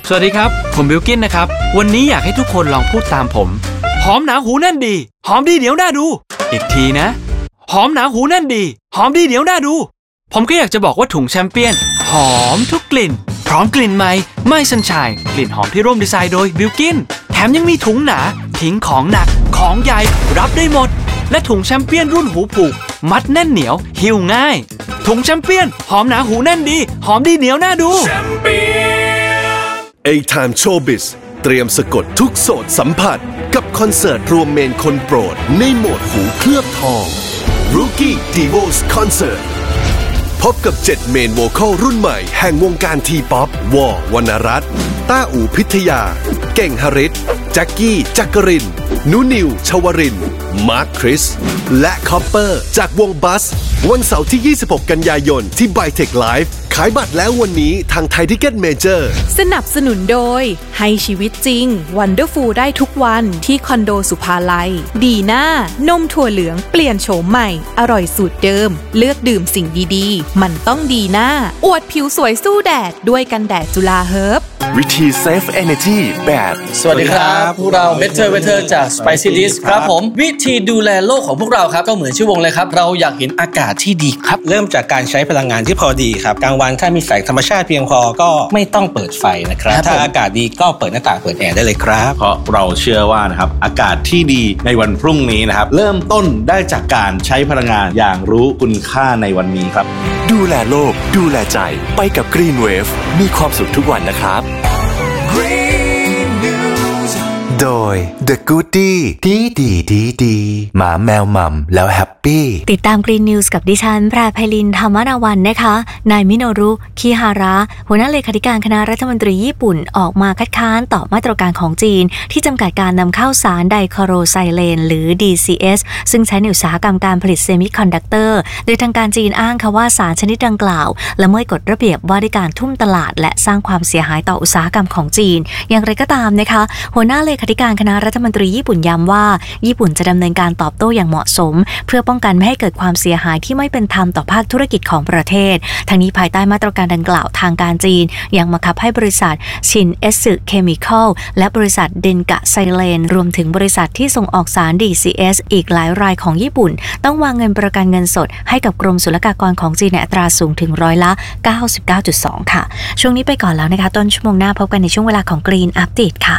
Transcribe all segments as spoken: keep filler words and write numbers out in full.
สวัสดีครับผมบิลกินนะครับวันนี้อยากให้ทุกคนลองพูดตามผมหอมหนาหูแน่นดีหอมดีเหนียวน่าดูอีกทีนะหอมหนาหูแน่นดีหอมดีเหนียวน่าดูผมก็อยากจะบอกว่าถุงแชมเปี้ยนหอมทุกกลิ่นพร้อมกลิ่นใหม่ไม่สัญชัยกลิ่นหอมที่ร่วมดีไซน์โดยบิลกินแถมยังมีถุงหนาทิ้งของหนักของใหญ่รับได้หมดและถุงแชมเปี้ยนรุ่นหูผูกมัดแน่นเหนียวหิ้วง่ายถุงแชมเปี้ยนหอมหนาหูแน่นดีหอมดีเหนียวน่าดู A-Time Showbiz เตรียมสะกดทุกโสดสัมผัสกับคอนเสิร์ตรวมเมนคนโปรดในโหมดหูเคลือบทอง Rookie Divos Concert พบกับเจ็ดเมนโวคอลรุ่นใหม่แห่งวงการทีป๊อปวอวรรณรัตน์ต้าอู่พิทยาเก่งหริตแจ็คกี้จักรินนุนิวชวรินมาร์คคริสและคอปเปอร์จากวงบัสวันเสาร์ที่ยี่สิบหกกันยายนที่ Bytech Live ขายบัตรแล้ววันนี้ทางไทยทิเก็ตเมเจอร์สนับสนุนโดยให้ชีวิตจริง Wonderful ได้ทุกวันที่คอนโดสุภาลัยดีน่านมถั่วเหลืองเปลี่ยนโฉมใหม่อร่อยสูตรเดิมเลือกดื่มสิ่งดีๆมันต้องดีน่าอวดผิวสวยสู้แดดด้วยกันแดดจุฬาเฮิร์บวิธี Save Energy แบบสวัสดีครับพวกเรา Better Better จาก Spicy Dish ครับผมวิธีดูแลโลกของพวกเราครับก็เหมือนชื่อวงเลยครับเราอยากเห็นอากาศที่ดีครับเริ่มจากการใช้พลังงานที่พอดีครับกลางวันถ้ามีแสงธรรมชาติเพียงพอก็ไม่ต้องเปิดไฟนะครับถ้าอากาศดีก็เปิดหน้าต่างเปิดแอร์ได้เลยครับเพราะเราเชื่อว่านะครับอากาศที่ดีในวันพรุ่งนี้นะครับเริ่มต้นได้จากการใช้พลังงานอย่างรู้คุณค่าในวันนี้ครับดูแลโลกดูแลใจไปกับ Green Wave มีความสุขทุกวันนะครับโดย The Goodie ดีดีดีดีหมาแมวมัมแล้วแฮปปี้ติดตาม Green News กับดิฉันแพรไพลินธรรมนาวันนะคะนายมิโนรุคิฮาระหัวหน้าเลขาธิการคณะรัฐมนตรีญี่ปุ่นออกมาคัดค้านต่อมาตรการของจีนที่จำกัดการนำเข้าสารไดคลอโรไซเลนหรือ ดี ซี เอส ซึ่งใช้ในอุตสาหกรรมการผลิตเซมิคอนดักเตอร์โดยทางการจีนอ้างค่ะว่าสารชนิดดังกล่าวละเมิดกฎระเบียบว่าด้วยการทุ่มตลาดและสร้างความเสียหายต่ออุตสาหกรรมของจีนอย่างไรก็ตามนะคะหัวหน้าเลขาธิการคณะรัฐมนตรีญี่ปุ่นย้ำว่าญี่ปุ่นจะดำเนินการตอบโต้อย่างเหมาะสมเพื่อป้องกันไม่ให้เกิดความเสียหายที่ไม่เป็นธรรมต่อภาคธุรกิจของประเทศทั้งนี้ภายใต้มาตรการดังกล่าวทางการจีนยังบังคับให้บริษัทชินเอสสึเคมีคอลและบริษัทเดนกะไซเลนรวมถึงบริษัทที่ส่งออกสาร ดี ซี เอส อีกหลายรายของญี่ปุ่นต้องวางเงินประกันเงินสดให้กับกรมศุลกากรของจีนในอัตราสูงถึงร้อยละ เก้าสิบเก้าจุดสอง ค่ะช่วงนี้ไปก่อนแล้วนะคะต้นชั่วโมงหน้าพบกันในช่วงเวลาของ Green Update ค่ะ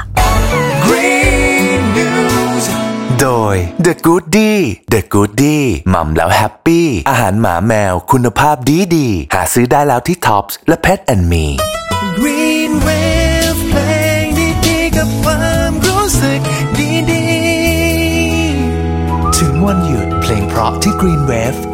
โดย The Goodie The Goodie มัมแล้วแฮปปี้อาหารหมาแมวคุณภาพดีดีหาซื้อได้แล้วที่ Tops และ Pet แอนด์ Me Green Wave เพลงดีๆกับความรู้สึกดีๆถึงวันหยุดเพลงเพราะที่ Green Wave